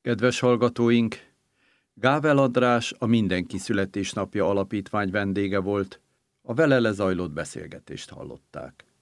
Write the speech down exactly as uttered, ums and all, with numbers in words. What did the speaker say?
Kedves hallgatóink! Gável András, a Mindenki Születésnapja Alapítvány vendége volt, a vele lezajlott beszélgetést hallották.